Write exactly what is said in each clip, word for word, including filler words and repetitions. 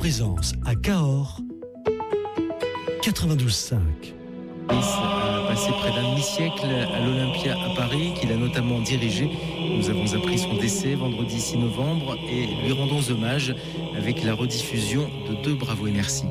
présence à Cahors, quatre-vingt-douze cinq. Il a passé près d'un demi-siècle à l'Olympia à Paris, qu'il a notamment dirigé. Nous avons appris son décès vendredi six novembre et lui rendons hommage avec la rediffusion de deux Bravo et merci.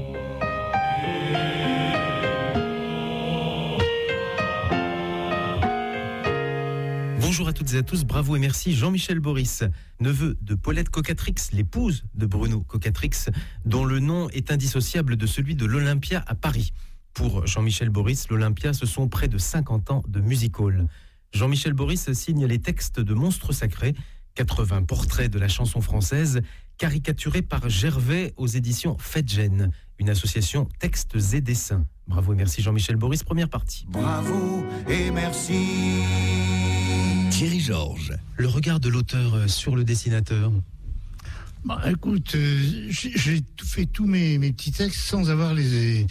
Bonjour à toutes et à tous, bravo et merci. Jean-Michel Boris, neveu de Paulette Cocatrix, l'épouse de Bruno Cocatrix, dont le nom est indissociable de celui de l'Olympia à Paris. Pour Jean-Michel Boris, l'Olympia, ce sont près de cinquante ans de music hall. Jean-Michel Boris signe les textes de Monstres Sacrés, quatre-vingts portraits de la chanson française, caricaturés par Gervais aux éditions Fedgen, une association textes et dessins. Bravo et merci Jean-Michel Boris, première partie. Bravo et merci. Thierry Georges. Le regard de l'auteur sur le dessinateur. Bah, écoute, euh, j'ai, j'ai fait tous mes, mes petits textes sans avoir les,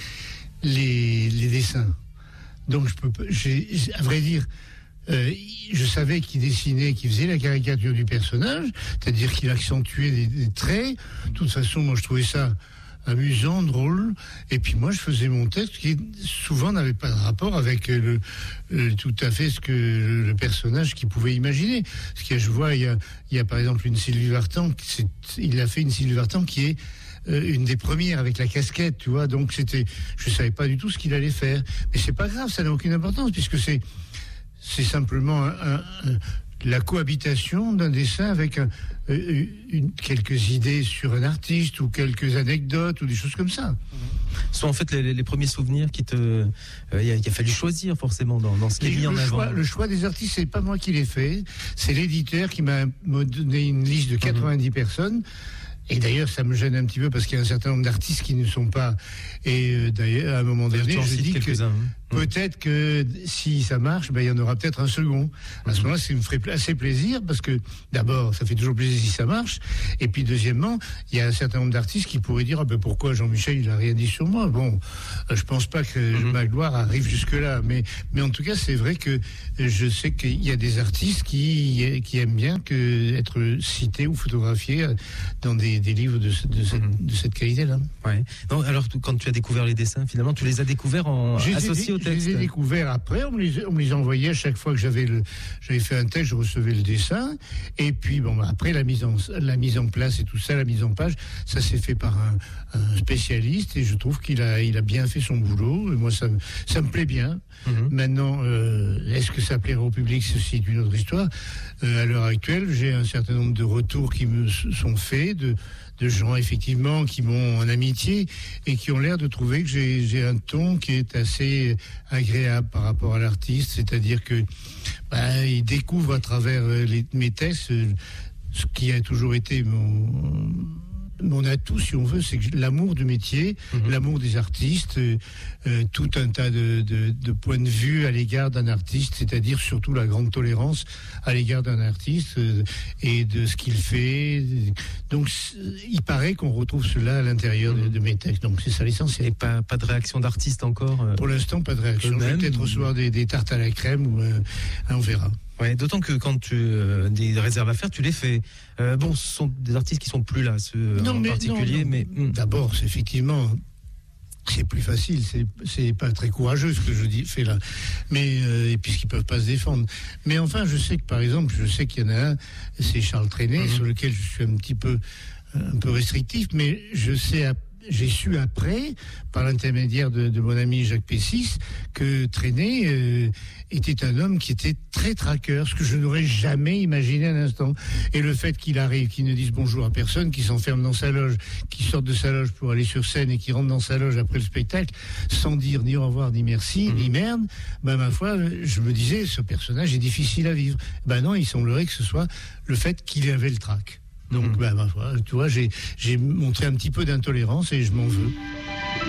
les, les dessins. Donc, je peux, j'ai, à vrai dire, euh, je savais qu'il dessinait, qu'il faisait la caricature du personnage, c'est-à-dire qu'il accentuait des, des traits. De toute façon, moi, je trouvais ça amusant, drôle, et puis moi je faisais mon texte qui souvent n'avait pas de rapport avec le, le tout à fait ce que le, le personnage qu'il pouvait imaginer. Parce que je vois, il y a, il y a par exemple une Sylvie Vartan, c'est, il a fait une Sylvie Vartan qui est euh, une des premières avec la casquette, tu vois, donc c'était, je savais pas du tout ce qu'il allait faire, mais c'est pas grave, ça n'a aucune importance puisque c'est, c'est simplement un, un, un la cohabitation d'un dessin avec un, euh, une, quelques idées sur un artiste ou quelques anecdotes ou des choses comme ça. Ce sont en fait les, les premiers souvenirs qui te... Il euh, a, a fallu choisir forcément dans, dans ce qui est mis en avant. Choix, le choix des artistes, c'est pas moi qui l'ai fait, c'est l'éditeur qui m'a donné une liste de quatre-vingt-dix mmh. personnes. Et d'ailleurs, ça me gêne un petit peu parce qu'il y a un certain nombre d'artistes qui ne sont pas. Et euh, d'ailleurs, à un moment donné, je dis que hein. peut-être que si ça marche, ben, il y en aura peut-être un second. À ce moment-là, ça me ferait assez plaisir parce que d'abord, ça fait toujours plaisir si ça marche. Et puis deuxièmement, il y a un certain nombre d'artistes qui pourraient dire ah ben pourquoi Jean-Michel il a rien dit sur moi. Bon, euh, je pense pas que mm-hmm. ma gloire arrive jusque là, mais mais en tout cas, c'est vrai que je sais qu'il y a des artistes qui qui aiment bien que être cités ou photographiés dans des des livres de, ce, de, cette, de cette qualité-là. Ouais. Donc, alors, quand tu as découvert les dessins, finalement, tu les as découverts en associés au texte. Je les ai découverts après, on me les, on me les envoyait à chaque fois que j'avais, le, j'avais fait un texte, je recevais le dessin, et puis bon, après la mise, en, la mise en place et tout ça, la mise en page, ça s'est fait par un, un spécialiste, et je trouve qu'il a, il a bien fait son boulot, et moi ça, ça me plaît bien. Mm-hmm. Maintenant, euh, est-ce que ça plaira au public, ceci est une autre histoire. Euh, à l'heure actuelle, j'ai un certain nombre de retours qui me sont faits, de de gens effectivement qui m'ont en amitié et qui ont l'air de trouver que j'ai, j'ai un ton qui est assez agréable par rapport à l'artiste, c'est-à-dire que bah, ils découvrent à travers les, mes textes ce qui a toujours été mon mon atout, si on veut, c'est que l'amour du métier, mmh. l'amour des artistes, euh, euh, tout un tas de, de, de points de vue à l'égard d'un artiste, c'est-à-dire surtout la grande tolérance à l'égard d'un artiste euh, et de ce qu'il fait. Donc, il paraît qu'on retrouve cela à l'intérieur mmh. de, de mes textes. Donc, c'est ça l'essentiel. Et pas, pas de réaction d'artiste encore euh, Pour l'instant, pas de réaction. Je vais peut-être recevoir des, des tartes à la crème ou euh, on verra. Ouais, d'autant que quand tu euh, des réserves à faire, tu les fais. Euh, bon, ce sont des artistes qui sont plus là, ceux non, en mais, particulier, non, non. mais hum. d'abord, c'est effectivement, c'est plus facile, c'est c'est pas très courageux ce que je dis fais là, mais euh, et puisqu'ils peuvent pas se défendre. Mais enfin, je sais que par exemple, je sais qu'il y en a un, c'est Charles Trenet, mm-hmm. sur lequel je suis un petit peu un peu restrictif, mais je sais à J'ai su après, par l'intermédiaire de, de mon ami Jacques Pessis, que Trenet euh, était un homme qui était très traqueur, ce que je n'aurais jamais imaginé un instant. Et le fait qu'il arrive, qu'il ne dise bonjour à personne, qu'il s'enferme dans sa loge, qu'il sorte de sa loge pour aller sur scène et qu'il rentre dans sa loge après le spectacle, sans dire ni au revoir, ni merci, mmh. ni merde, ben ma foi, je me disais, ce personnage est difficile à vivre. Ben non, il semblerait que ce soit le fait qu'il avait le trac. Donc, mmh. ben, ben, tu vois, j'ai, j'ai montré un petit peu d'intolérance et je m'en veux.